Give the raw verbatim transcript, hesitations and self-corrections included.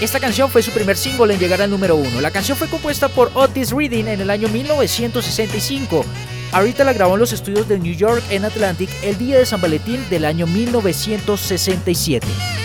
Esta canción fue su primer single en llegar al número uno. La canción fue compuesta por Otis Redding en el año mil novecientos sesenta y cinco. Aretha la grabó en los estudios de New York en Atlantic el día de San Valentín del año mil novecientos sesenta y siete.